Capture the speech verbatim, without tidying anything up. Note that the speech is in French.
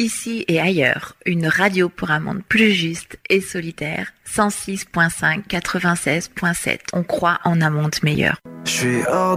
Ici et ailleurs, une radio pour un monde plus juste et solitaire. cent six virgule cinq, quatre-vingt-seize virgule sept. On croit en un monde meilleur. Je suis hors